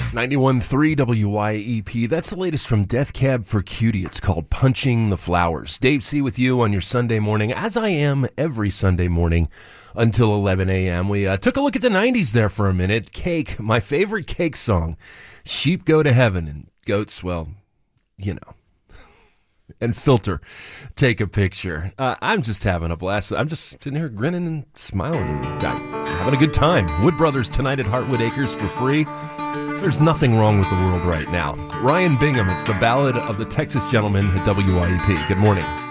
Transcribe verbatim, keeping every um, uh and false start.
ninety-one point three W Y E P. That's the latest from Death Cab for Cutie. It's called Punching the Flowers. Dave C. with you on your Sunday morning, as I am every Sunday morning until eleven a.m. We uh, took a look at the nineties there for a minute. Cake, my favorite Cake song. Sheep go to heaven, and goats, well, you know. And Filter, take a picture. Uh, I'm just having a blast. I'm just sitting here grinning and smiling and having a good time. Wood Brothers tonight at Heartwood Acres for free. There's nothing wrong with the world right now. Ryan Bingham, it's the Ballad of the Texas Gentleman at W Y E P. Good morning.